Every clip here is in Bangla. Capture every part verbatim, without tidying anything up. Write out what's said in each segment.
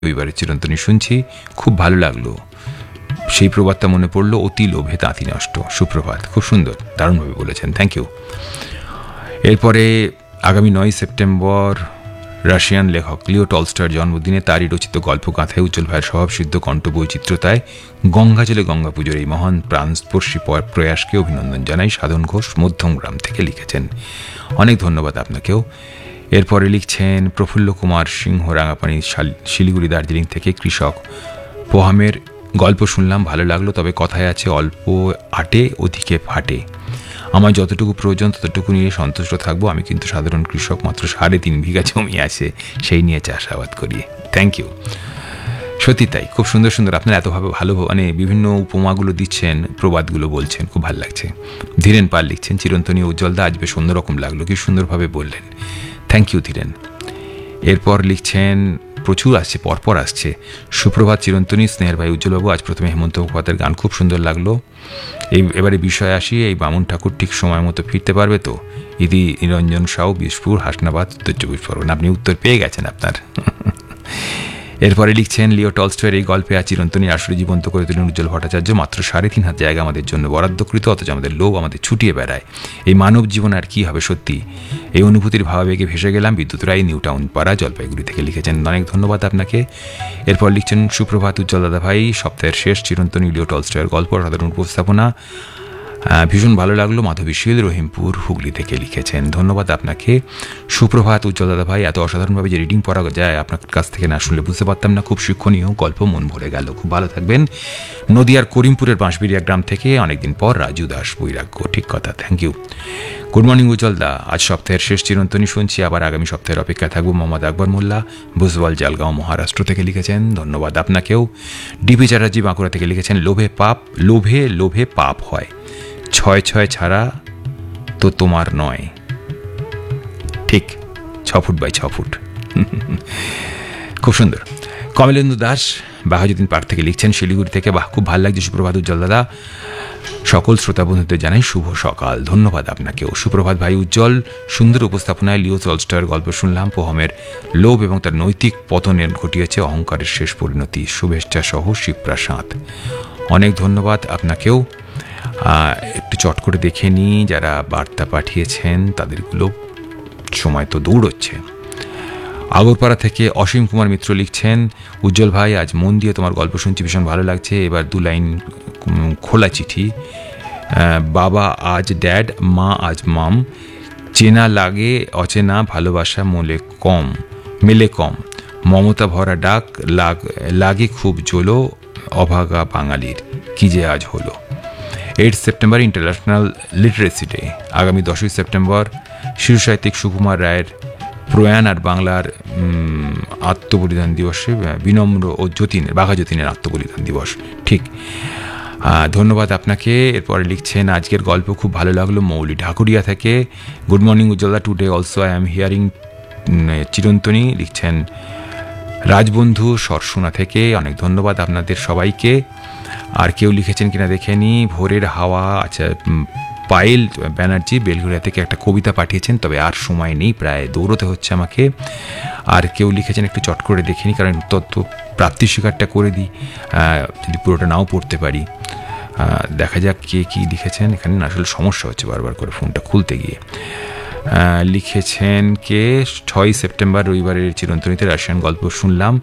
রবিবারের চিরন্তনী শুনছি, খুব ভালো লাগলো। সেই প্রবাদটা মনে পড়লো, অতি লোভে তাঁতি নষ্ট। সুপ্রভাত, খুব সুন্দর, দারুণভাবে বলেছেন, থ্যাংক ইউ। এরপরে আগামী নয় সেপ্টেম্বর রাশিয়ান লেখক লিও টলস্টয়ের জন্মদিনে তারই রচিত গল্পগাথায় উজ্জ্বল ভাইয়ের স্বভাবসিদ্ধ কণ্ঠ বৈচিত্র্যতায় গঙ্গাজলে গঙ্গা পুজোর এই মহান প্রাণস্পর্শী প্রয়াসকে অভিনন্দন জানাই। সাধন ঘোষ মধ্যমগ্রাম থেকে লিখেছেন, অনেক ধন্যবাদ আপনাকেও। এরপরে লিখছেন প্রফুল্ল কুমার সিংহ, রাঙাপানি, শিলিগুড়ি, দার্জিলিং থেকে কৃষক। পোহামের গল্প শুনলাম, ভালো লাগলো, তবে কথায় আছে অল্প আটে অধিকে ফাটে। আমার যতটুকু প্রয়োজন ততটুকু নিয়ে সন্তুষ্ট থাকবো। আমি কিন্তু সাধারণ কৃষক, মাত্র সাড়ে তিন বিঘা জমি আছে, সেই নিয়ে চাষাবাদ করি। Thank you. সত্যি তাই, খুব সুন্দর সুন্দর আপনারা এতভাবে ভালো মানে বিভিন্ন উপমাগুলো দিচ্ছেন, প্রবাদগুলো বলছেন, খুব ভালো লাগছে। ধীরেন পাল লিখছেন, চিরন্তনী উজ্জ্বলদা আজ বেশ অন্যরকম লাগলো, কি সুন্দরভাবে বললেন। Thank you Dhiren. এরপর লিখছেন, প্রচুর আসছে, পরপর আসছে। সুপ্রভাত চিরন্তনী, স্নেহের ভাই উজ্জ্বলবাবু, আজ প্রথমে হেমন্ত মুখোপাধ্যায়ের গান খুব সুন্দর লাগলো। এই এবারে বিষয়ে আসি, এই বামুন ঠাকুর ঠিক সময় মতো ফিরতে পারবে তো? ইদি নিরঞ্জন সাউ, বিশপুর, হাসনাবাদ, উত্তর চব্বিশ পরগনা। আপনি উত্তর পেয়ে গেছেন আপনার। এরপরে লিখছেন, লিও টলস্টয়ের এই গল্পে আর চিরন্তনী আসলে জীবন্ত করে তুলেন উজ্জ্বল ভট্টাচার্য। মাত্র সাড়ে তিন হাত জায়গা আমাদের জন্য বরাদ্দকৃত, অথচ আমাদের লোভ আমাদের ছুটিয়ে বেড়ায়। এই মানব জীবন আর কি হবে সত্যি। এই অনুভূতির ভাবাবেগে ভেসে গেলাম। বিদ্যুৎ রায়, নিউ টাউন পাড়া, জলপাইগুড়ি থেকে লিখেছেন, অনেক ধন্যবাদ আপনাকে। এরপর লিখছেন, সুপ্রভাত উজ্জ্বল দাদা ভাই, সপ্তাহের শেষ চিরন্তনী লিও টলস্টয়ের গল্প সাধারণ উপস্থাপনা ভীষণ ভালো লাগলো। মাধবীশীল, রহিমপুর, হুগলি থেকে লিখেছেন, ধন্যবাদ আপনাকে। সুপ্রভাত উজ্জ্বল দাদা ভাই, এত অসাধারণভাবে যে রিডিং পড়া যায় আপনার কাছ থেকে না শুনলে বুঝতে পারতাম না। খুব শিক্ষণীয় গল্প, মন ভরে গেল। খুব ভালো থাকবেন। নদিয়ার করিমপুরের বাঁশবিরিয়া গ্রাম থেকে অনেকদিন পর রাজু দাস বৈরাগ্য, ঠিক কথা, থ্যাংক ইউ। গুড মর্নিং উজ্জ্বল দা, আজ সপ্তাহের শেষ চিরন্তনী শুনছি, আবার আগামী সপ্তাহের অপেক্ষায় থাকবো। মোহাম্মদ আকবর মোল্লা, বুজওয়াল, জালগাঁও, মহারাষ্ট্র থেকে লিখেছেন, ধন্যবাদ আপনাকেও। ডিপি চ্যাটার্জি বাঁকুড়া থেকে লিখেছেন, লোভে পাপ, লোভে লোভে পাপ হয়, ছয় ছয় ছাড়া তো তোমার নয়। ঠিক, ছ ফুট বাই ছ ফুট। খুব সুন্দর। কমলেন্দু দাস বাহাজুদ্দিন পার্ক থেকে লিখছেন, শিলিগুড়ি থেকে, বাহ খুব ভালো লাগছে সুপ্রভাত উজ্জ্বল দাদা। সকল শ্রোতা বন্ধুদের জানাই শুভ সকাল, ধন্যবাদ আপনাকেও। সুপ্রভাত ভাই উজ্জ্বল, সুন্দর উপস্থাপনায় লিও টলস্টয়ের গল্প শুনলাম। পোহামের লোভ এবং তার নৈতিক পতনের ঘটিয়েছে অহংকারের শেষ পরিণতি। শুভেচ্ছা সহ শিবপ্রসাদ, অনেক ধন্যবাদ আপনাকেও। একটু চট করে দেখে নিই যারা বার্তা পাঠিয়েছেন তাদেরগুলো, সময় তো দৌড়চ্ছে। আগরপাড়া থেকে অসীম কুমার মিত্র লিখছেন, উজ্জ্বল ভাই আজ মন দিয়ে তোমার গল্প শুনছি, ভীষণ ভালো লাগছে। এবার দু লাইন খোলা চিঠি। বাবা আজ ড্যাড, মা আজ মাম, চেনা লাগে অচেনা, ভালোবাসা মোলে কম মেলে কম, মমতা ভরা ডাক লাগে খুব জোলো, অভাগা বাঙালির কি যে আজ হলো। Eight September international literacy day. আগামী দশই সেপ্টেম্বর শিশু সাহিত্যিক সুকুমার রায়ের প্রয়াণ আর বাংলার আত্মবলিদান দিবসে বিনম্র ও যতীনের, বাঘা যতীনের আত্মবলিদান দিবস। ঠিক, ধন্যবাদ আপনাকে। এরপরে লিখছেন, আজকের গল্প খুব ভালো লাগলো, মৌলি ঢাকুরিয়া থেকে। Good morning Ujjwala, today also I am hearing চিরন্তনী, লিখছেন রাজবন্ধু সরসুনা থেকে। অনেক ধন্যবাদ আপনাদের সবাইকে। আর কেউ লিখেছেন কিনা দেখে নি, ভোরের হাওয়া, আচ্ছা পায়েল ব্যানার্জি বেলঘরিয়া থেকে একটা কবিতা পাঠিয়েছেন, তবে আর সময় নেই, প্রায় দৌড়তে হচ্ছে আমাকে। আর কেউ লিখেছেন, একটু চট করে দেখিনি, কারণ তথ্য প্রাপ্তি স্বীকারটা করে দিই, যদি পুরোটা নাও পড়তে পারি। দেখা যাক কে কী লিখেছেন। এখানে আসলে সমস্যা হচ্ছে বারবার করে ফোনটা খুলতে গিয়ে। লিখেছেন কে, ছয়ই সেপ্টেম্বর রবিবারের চিরন্তনীতে রাশিয়ান গল্প শুনলাম,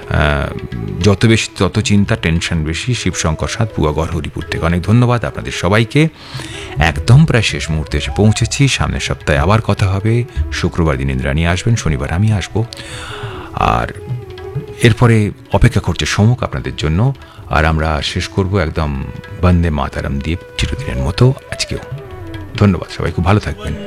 যত বেশি তত চিন্তা, টেনশন বেশি। শিবশঙ্কর সাঁত, পুয়াগড়, হরিপুর থেকে। অনেক ধন্যবাদ আপনাদের সবাইকে। একদম প্রায় শেষ মুহূর্তে এসে পৌঁছেছি। সামনের সপ্তাহে আবার কথা হবে। শুক্রবার দিন ইন্দ্রাণী আসবেন, শনিবার আমি আসব। আর এরপরে অপেক্ষা করছে সমুখ আপনাদের জন্য। আর আমরা শেষ করব একদম বন্দে মাতারাম দিয়ে চিরদিনের মতো আজকেও। ধন্যবাদ, সবাই খুব ভালো থাকবেন।